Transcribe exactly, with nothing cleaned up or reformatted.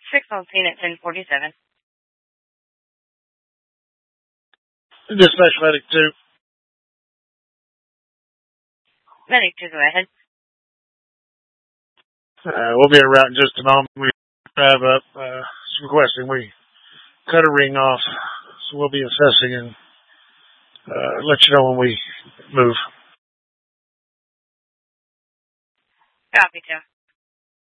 six on scene at ten forty-seven. Dispatch medic two. Medic two, go ahead. Uh, we'll be en route in just a moment. We have up, uh, requesting we cut a ring off, so we'll be assessing and uh, let you know when we move. Copy, Joe.